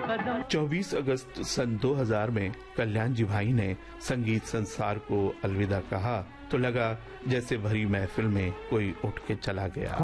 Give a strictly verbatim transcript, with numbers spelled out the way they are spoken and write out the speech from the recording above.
चौबीस अगस्त सन दो हज़ार में कल्याण जी भाई ने संगीत संसार को अलविदा कहा तो लगा जैसे भरी महफिल में कोई उठ के चला गया।